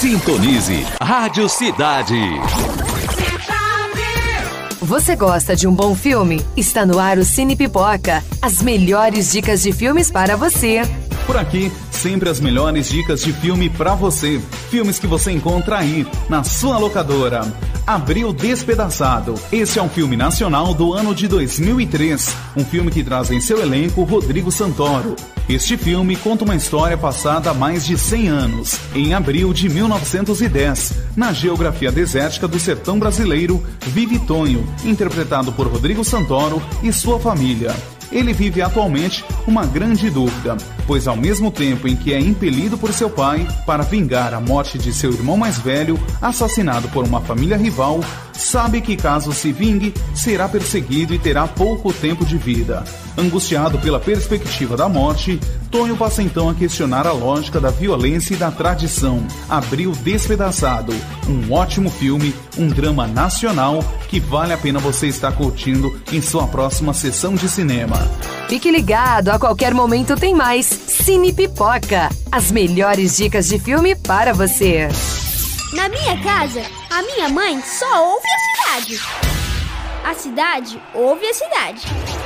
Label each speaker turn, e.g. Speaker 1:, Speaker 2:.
Speaker 1: Sintonize Rádio Cidade.
Speaker 2: Você gosta de um bom filme? Está no ar o Cine Pipoca. As melhores dicas de filmes para você.
Speaker 3: Por aqui, sempre as melhores dicas de filme pra você. Filmes que você encontra aí, na sua locadora. Abril Despedaçado. Esse é um filme nacional do ano de 2003. Um filme que traz em seu elenco Rodrigo Santoro. Este filme conta uma história passada há mais de 100 anos, em abril de 1910. Na geografia desértica do sertão brasileiro, vive Tonho, interpretado por Rodrigo Santoro e sua família. Ele vive atualmente uma grande dúvida, pois ao mesmo tempo em que é impelido por seu pai para vingar a morte de seu irmão mais velho, assassinado por uma família rival, sabe que caso se vingue, será perseguido e terá pouco tempo de vida. Angustiado pela perspectiva da morte, Tonho passa então a questionar a lógica da violência e da tradição. Abril Despedaçado, um ótimo filme, um drama nacional que vale a pena você estar curtindo em sua próxima sessão de cinema.
Speaker 2: Fique ligado, a qualquer momento tem mais Cine Pipoca. As melhores dicas de filme para você.
Speaker 4: Na minha casa, a minha mãe só ouve a cidade. A cidade ouve a cidade.